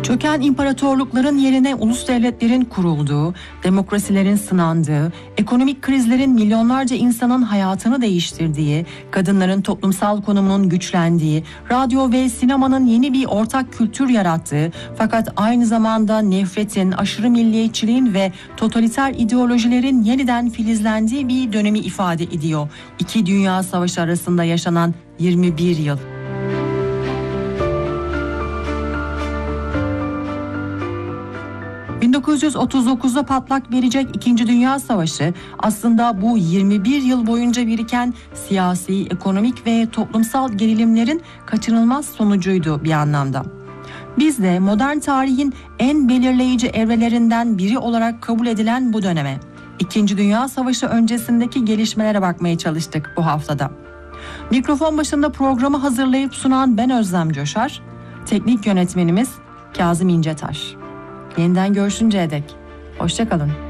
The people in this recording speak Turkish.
Çöken imparatorlukların yerine ulus devletlerin kurulduğu, demokrasilerin sınandığı, ekonomik krizlerin milyonlarca insanın hayatını değiştirdiği, kadınların toplumsal konumunun güçlendiği, radyo ve sinemanın yeni bir ortak kültür yarattığı, fakat aynı zamanda nefretin, aşırı milliyetçiliğin ve totaliter ideolojilerin yeniden filizlendiği bir dönemi ifade ediyor. İki dünya savaşı arasında yaşanan 21 yıl. ...1939'da patlak verecek 2. Dünya Savaşı aslında bu 21 yıl boyunca biriken siyasi, ekonomik ve toplumsal gerilimlerin kaçınılmaz sonucuydu bir anlamda. Biz de modern tarihin en belirleyici evrelerinden biri olarak kabul edilen bu döneme, 2. Dünya Savaşı öncesindeki gelişmelere bakmaya çalıştık bu haftada. Mikrofon başında programı hazırlayıp sunan ben Özlem Coşar, teknik yönetmenimiz Kazım İncetaş. Yeniden görüşünceye dek hoşça kalın.